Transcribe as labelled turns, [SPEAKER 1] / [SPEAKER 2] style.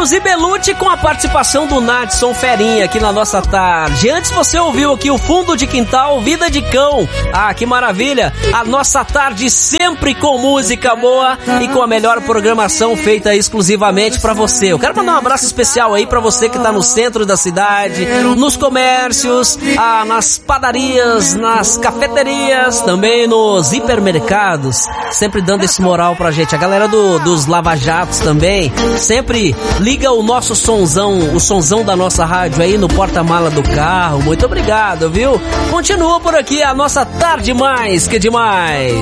[SPEAKER 1] Suzy Bellucci com a participação do Nadson Ferinha aqui na nossa tarde. Antes você ouviu aqui o Fundo de Quintal, Vida de Cão. Ah, que maravilha! A nossa tarde sempre com música boa e com a melhor programação feita exclusivamente pra você. Eu quero mandar um abraço especial aí pra você que tá no centro da cidade, nos comércios, nas padarias, nas cafeterias, também nos hipermercados, sempre dando esse moral pra gente. A galera dos lava-jatos também, sempre liga o nosso sonzão, o sonzão da nossa rádio aí no porta-mala do carro. Muito obrigado, viu? Continua por aqui a nossa tarde mais que demais.